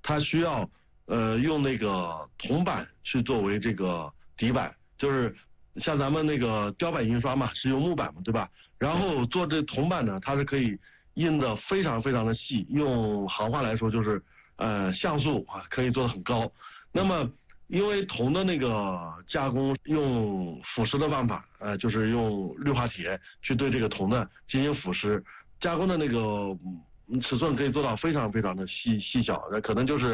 它需要用那个铜板去作为这个底板，就是像咱们那个雕版印刷嘛，是用木板嘛，对吧？然后做这铜板呢，它是可以印的非常非常的细，用行话来说就是像素啊可以做得很高。那么因为铜的那个加工用腐蚀的办法，就是用氯化铁去对这个铜呢进行腐蚀，加工的那个尺寸可以做到非常非常的细小，可能就是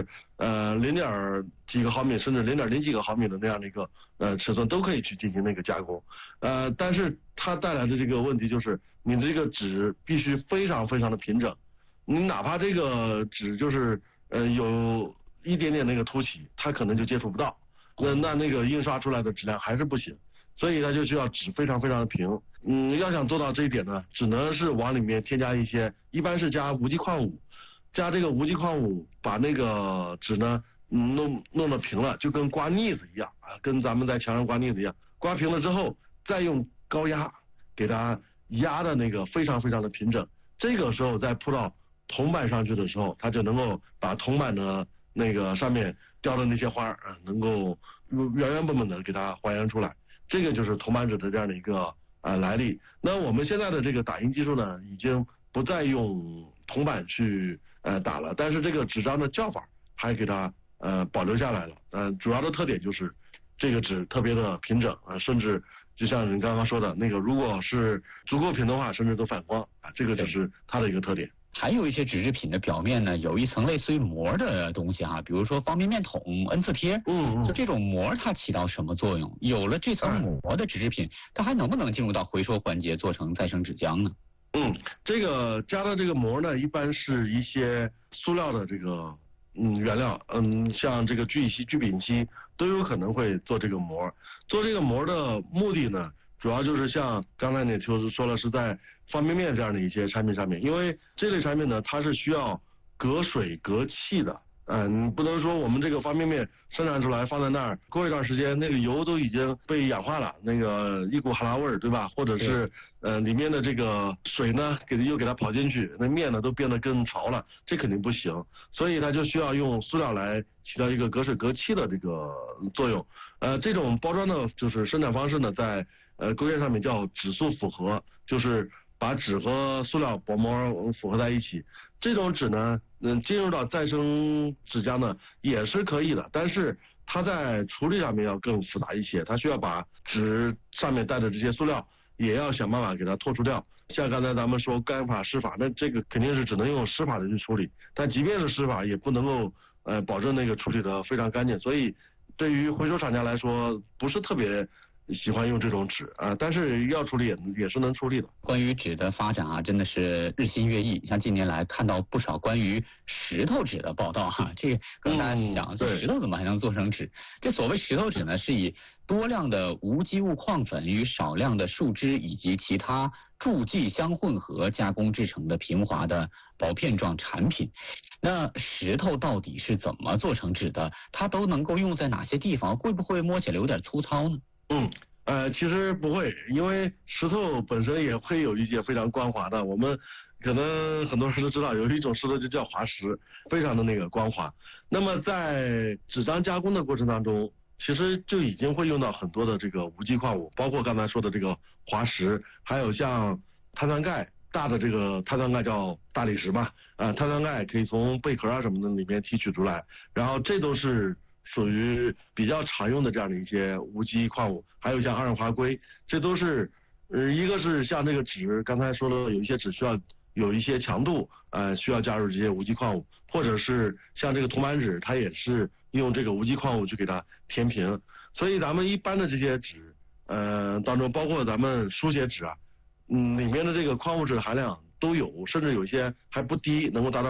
0点几个毫米，甚至0.0几个毫米的那样的一个尺寸都可以去进行那个加工。但是它带来的这个问题就是，你的这个纸必须非常非常的平整，你哪怕这个纸就是有一点点那个凸起，它可能就接触不到，那个印刷出来的质量还是不行，所以它就需要纸非常非常的平。要想做到这一点呢，只能是往里面添加一些，一般是加无机矿物，加这个无机矿物把那个纸呢弄得平了，就跟刮腻子一样啊，跟咱们在墙上刮腻子一样，刮平了之后再用高压给它压的那个非常非常的平整，这个时候再铺到铜板上去的时候，它就能够把铜板的那个上面雕的那些花能够原原本本的给它还原出来。这个就是铜版纸的这样的一个来历。那我们现在的这个打印技术呢，已经不再用铜板去打了，但是这个纸张的叫法还给它保留下来了。主要的特点就是这个纸特别的平整甚至就像您刚刚说的那个，如果是足够平的话，甚至都反光这个就是它的一个特点。 还有一些纸制品的表面呢，有一层类似于膜的东西比如说方便面桶、N 字贴，就这种膜它起到什么作用？有了这层膜的纸制品，它还能不能进入到回收环节做成再生纸浆呢？ 这个加的这个膜呢，一般是一些塑料的这个原料，像这个聚乙烯、聚丙烯都有可能会做这个膜。做这个膜的目的呢，主要就是像刚才你就是说了，是在方便面这样的一些产品上面，因为这类产品呢，它是需要隔水隔气的。你不能说我们这个方便面生产出来放在那儿，过一段时间那个油都已经被氧化了，那个一股哈喇味儿，对吧？或者是里面的这个水呢又给它跑进去，那面呢都变得更潮了，这肯定不行。所以它就需要用塑料来起到一个隔水隔气的这个作用。这种包装的就是生产方式呢，在工业上面叫纸塑复合，就是把纸和塑料薄膜复合在一起。这种纸呢进入到再生纸浆呢也是可以的，但是它在处理上面要更复杂一些，它需要把纸上面带的这些塑料也要想办法给它脱除掉。像刚才咱们说干法湿法，那这个肯定是只能用湿法的去处理，但即便是湿法也不能够保证那个处理的非常干净，所以对于回收厂家来说不是特别喜欢用这种纸但是要处理也是能处理的。 关于纸的发展真的是日新月异，像近年来看到不少关于石头纸的报道这个跟大家讲，这石头怎么还能做成纸？这所谓石头纸呢，是以多量的无机物矿粉与少量的树脂以及其他助剂相混合加工制成的平滑的薄片状产品。那石头到底是怎么做成纸的？它都能够用在哪些地方？会不会摸起来有点粗糙呢？ 其实不会，因为石头本身也会有一些非常光滑的。我们可能很多人都知道，有一种石头就叫滑石，非常的那个光滑。那么在纸张加工的过程当中，其实就已经会用到很多的这个无机矿物，包括刚才说的这个滑石，还有像碳酸钙，大的这个碳酸钙叫大理石嘛，碳酸钙可以从贝壳什么的里面提取出来，然后这都是属于比较常用的这样的一些无机矿物，还有像二氧化硅，这都是一个是像这个纸，刚才说了有一些纸需要有一些强度，需要加入这些无机矿物，或者是像这个铜版纸，它也是用这个无机矿物去给它填平。所以咱们一般的这些纸，当中包括咱们书写纸里面的这个矿物质含量都有，甚至有些还不低，能够达到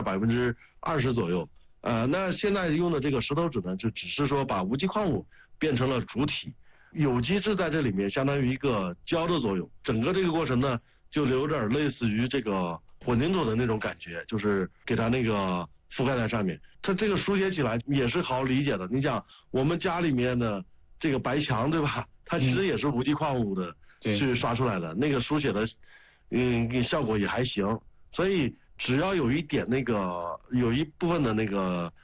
20%左右。那现在用的这个石头纸呢，就只是说把无机矿物变成了主体，有机质在这里面相当于一个胶的作用，整个这个过程呢就有点类似于这个混凝土的那种感觉，就是给它那个覆盖在上面。它这个书写起来也是好理解的，你想我们家里面的这个白墙对吧，它其实也是无机矿物的去刷出来的，那个书写的效果也还行。所以只要有一点有一部分的那个